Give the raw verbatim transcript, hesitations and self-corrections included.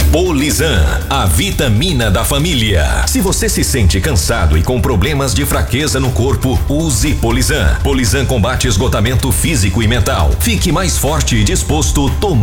Polizan, a vitamina da família. Se você se sente cansado e com problemas de fraqueza no corpo, use Polizan. Polizan combate esgotamento físico e mental. Fique mais forte e disposto.